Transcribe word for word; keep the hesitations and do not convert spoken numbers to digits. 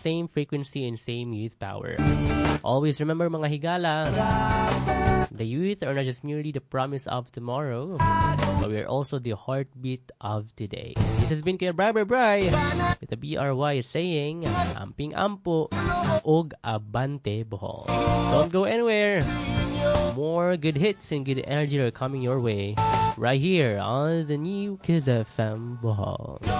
same frequency and same youth power. Always remember mga higala, the youth are not just merely the promise of tomorrow, but we are also the heartbeat of today. This has been Kuya Bri Bri Bri with the B R Y saying, Amping Ampo, Og Abante Bohol. Don't go anywhere. More good hits and good energy are coming your way right here on the new Kiss F M Bohol.